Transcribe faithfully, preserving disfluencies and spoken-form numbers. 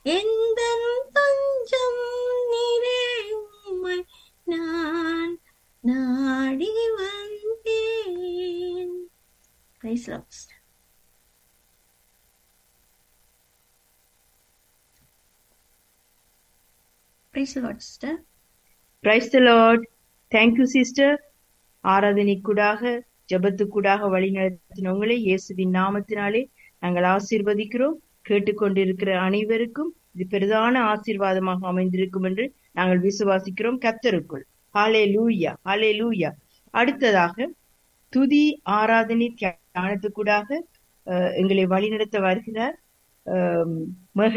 எந்தன் தஞ்சம் நீரே, உம்மை நான் நாடி வந்தேன். Praise the Lord. Praise the Lord, sister. Praise the Lord. Thank you sister. ஆராதனைக்கூடாக ஜெபத்துக்கூடாக வழி நடத்தினவங்களே இயேசுவின் நாமத்தினாலே நாங்கள் ஆசீர்வதிக்கிறோம். கேட்டுக்கொண்டிருக்கிற அனைவருக்கும் இது பெரிதான ஆசீர்வாதமாக அமைந்திருக்கும் என்று நாங்கள் விசுவாசிக்கிறோம் கர்த்தருக்குள். ஹாலே லூயா, ஹாலே லூயா. அடுத்ததாக துதி ஆராதனை தியானத்துக்கூடாக அஹ், எங்களை வழிநடத்த வருகிறார் அஹ்,